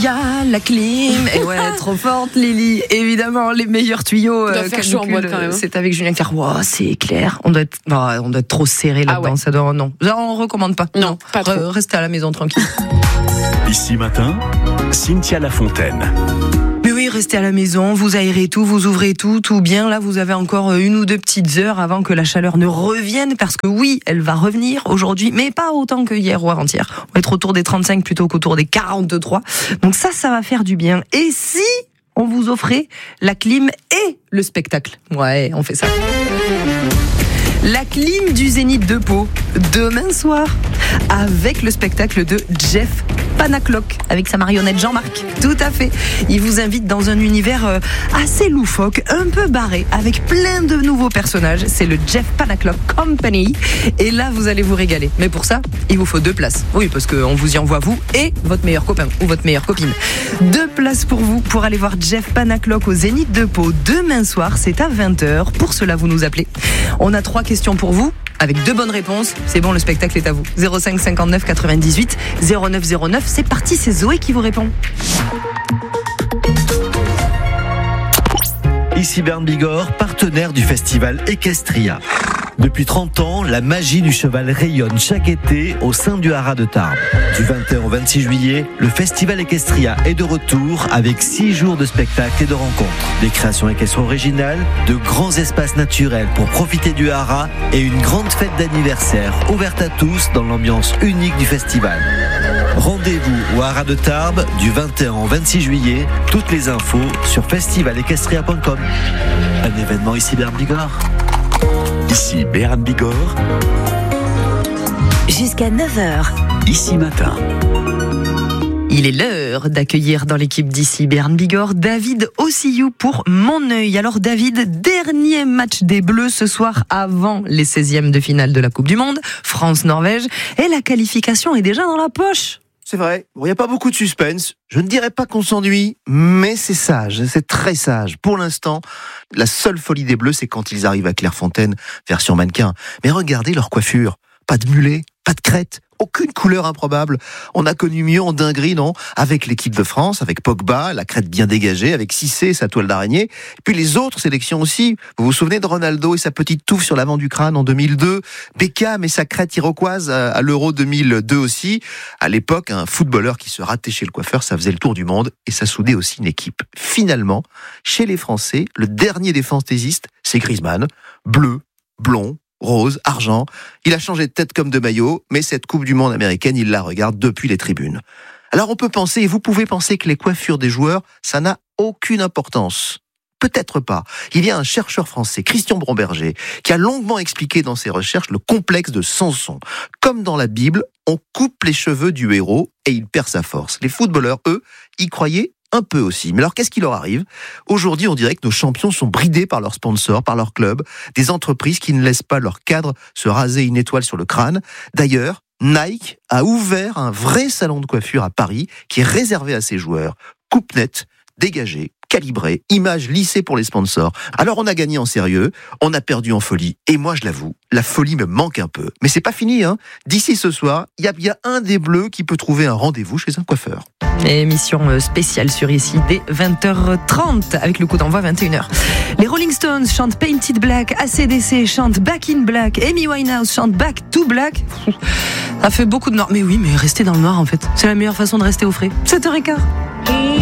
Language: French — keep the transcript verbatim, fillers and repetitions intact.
y a la clim. Et ouais, trop forte, Lily. Évidemment, les meilleurs tuyaux. Euh, canicule, quand même. C'est avec Julien Clerc. Wow, c'est clair. On doit être, oh, on doit être trop serré là-dedans. Ah ouais. Ça doit, non. Genre, on recommande pas. Non, non pas trop. Restez à la maison tranquille. Ici matin, Cynthia Lafontaine. Mais oui, restez à la maison, vous aérez tout, vous ouvrez tout, tout bien. Là, vous avez encore une ou deux petites heures avant que la chaleur ne revienne, parce que oui, elle va revenir aujourd'hui, mais pas autant que hier ou avant-hier. On va être autour des trente-cinq plutôt qu'autour des quarante-trois. Donc ça, ça va faire du bien. Et si on vous offrait la clim et le spectacle? Ouais, on fait ça. La clim du Zénith de Pau, demain soir, avec le spectacle de Jeff Panaclock, avec sa marionnette Jean-Marc. Tout à fait. Il vous invite dans un univers assez loufoque, un peu barré, avec plein de nouveaux personnages. C'est le Jeff Panaclock Company. Et là, vous allez vous régaler. Mais pour ça, il vous faut deux places. Oui, parce qu'on vous y envoie, vous et votre meilleur copain ou votre meilleure copine. Deux places pour vous, pour aller voir Jeff Panaclock au Zénith de Pau demain soir. C'est à vingt heures. Pour cela, vous nous appelez. On a trois questions pour vous. Avec deux bonnes réponses, c'est bon, le spectacle est à vous. zéro cinq cinquante-neuf quatre-vingt-dix-huit zéro neuf zéro neuf, c'est parti, c'est Zoé qui vous répond. Ici Bern Bigorre, partenaire du festival Equestria. Depuis trente ans, la magie du cheval rayonne chaque été au sein du haras de Tarbes. Du vingt et un au vingt-six juillet, le festival Equestria est de retour avec six jours de spectacles et de rencontres. Des créations équestres originales, de grands espaces naturels pour profiter du haras et une grande fête d'anniversaire ouverte à tous dans l'ambiance unique du festival. Rendez-vous au haras de Tarbes du vingt et un au vingt-six juillet. Toutes les infos sur festival equestria point com. Un événement ici Bern Bigorre. Ici Béran Bigorre. Jusqu'à neuf heures. Ici matin. Il est l'heure d'accueillir dans l'équipe d'ici Béran Bigorre David Ossillou pour Mon Œil. Alors David, dernier match des Bleus ce soir avant les seizièmes de finale de la Coupe du Monde, France-Norvège, et la qualification est déjà dans la poche. C'est vrai, il bon, n'y a pas beaucoup de suspense. Je ne dirais pas qu'on s'ennuie, mais c'est sage, c'est très sage. Pour l'instant, la seule folie des Bleus, c'est quand ils arrivent à Clairefontaine, version mannequin. Mais regardez leur coiffure, pas de mulet, pas de crête, aucune couleur improbable. On a connu mieux en dinguerie, non? Avec l'équipe de France, avec Pogba, la crête bien dégagée, avec Cissé, sa toile d'araignée. Et puis les autres sélections aussi. Vous vous souvenez de Ronaldo et sa petite touffe sur l'avant du crâne en deux mille deux? Beckham et sa crête iroquoise à l'Euro deux mille deux aussi. À l'époque, un footballeur qui se ratait chez le coiffeur, ça faisait le tour du monde et ça soudait aussi une équipe. Finalement, chez les Français, le dernier des fantaisistes, c'est Griezmann. Bleu, blond, rose, argent. Il a changé de tête comme de maillot, mais cette Coupe du Monde américaine, il la regarde depuis les tribunes. Alors on peut penser, et vous pouvez penser que les coiffures des joueurs, ça n'a aucune importance. Peut-être pas. Il y a un chercheur français, Christian Bromberger, qui a longuement expliqué dans ses recherches le complexe de Samson. Comme dans la Bible, on coupe les cheveux du héros et il perd sa force. Les footballeurs, eux, y croyaient un peu aussi. Mais alors, qu'est-ce qui leur arrive? Aujourd'hui, on dirait que nos champions sont bridés par leurs sponsors, par leurs clubs, des entreprises qui ne laissent pas leurs cadres se raser une étoile sur le crâne. D'ailleurs, Nike a ouvert un vrai salon de coiffure à Paris qui est réservé à ses joueurs. Coupe nette, dégagée, calibrée, image lissée pour les sponsors. Alors on a gagné en sérieux, on a perdu en folie. Et moi, je l'avoue, la folie me manque un peu. Mais c'est pas fini, hein. D'ici ce soir, il y a bien un des Bleus qui peut trouver un rendez-vous chez un coiffeur. Émission spéciale sur ici dès vingt heures trente avec le coup d'envoi vingt et une heures. Les Rolling Stones chantent Painted Black, A C D C chante Back in Black, Amy Winehouse chante Back to Black. Ça fait beaucoup de noir. Mais oui, mais restez dans le noir en fait. C'est la meilleure façon de rester au frais. sept heures quinze.